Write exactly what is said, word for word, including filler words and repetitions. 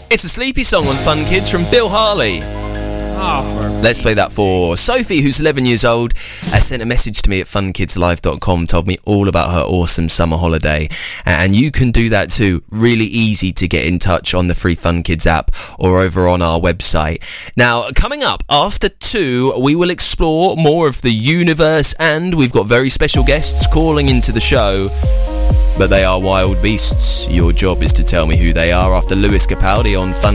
It's a sleepy song on Fun Kids from Bill Harley. Oh, Let's play that for Sophie, who's eleven years old. Uh, sent a message to me at fun kids live dot com, told me all about her awesome summer holiday. And you can do that too. Really easy to get in touch on the free Fun Kids app or over on our website. Now, coming up after two, we will explore more of the universe, and we've got very special guests calling into the show. But they are wild beasts. Your job is to tell me who they are after Lewis Capaldi on Fun